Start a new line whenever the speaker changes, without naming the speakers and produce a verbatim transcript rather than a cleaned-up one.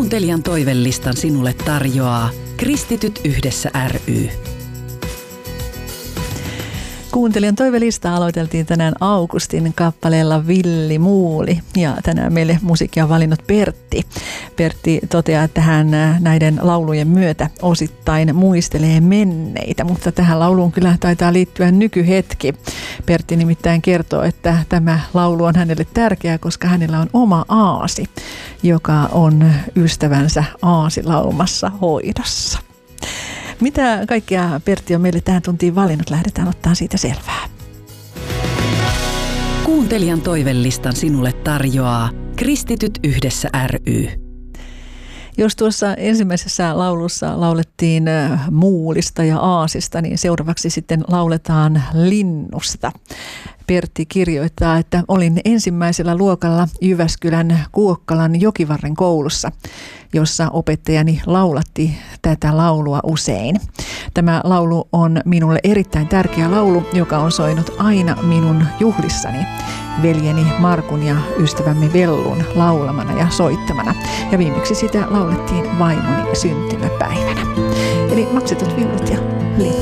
Kuuntelijan toivelistan sinulle tarjoaa Kristityt yhdessä ry.
Kuuntelijan toivelistaa aloiteltiin tänään Augustin kappaleella Villi Muuli ja tänään meille musiikkia on valinnut Pertti. Pertti toteaa, että hän näiden laulujen myötä osittain muistelee menneitä, mutta tähän lauluun kyllä taitaa liittyä nykyhetki. Pertti nimittäin kertoo, että tämä laulu on hänelle tärkeä, koska hänellä on oma aasi, joka on ystävänsä aasilaumassa hoidossa. Mitä kaikkea Pertti on meille tähän tuntiin valinnut? Lähdetään ottaa siitä selvää.
Kuuntelijan toivelistan sinulle tarjoaa Kristityt yhdessä ry.
Jos tuossa ensimmäisessä laulussa laulettiin muulista ja aasista, niin seuraavaksi sitten lauletaan linnusta. Pertti kirjoittaa, että olin ensimmäisellä luokalla Jyväskylän Kuokkalan Jokivarren koulussa, jossa opettajani laulatti tätä laulua usein. Tämä laulu on minulle erittäin tärkeä laulu, joka on soinut aina minun juhlissani veljeni Markun ja ystävämme Vellun laulamana ja soittamana. Ja viimeksi sitä laulettiin vaimoni syntymäpäivänä. Eli maksetut viulut ja linnut.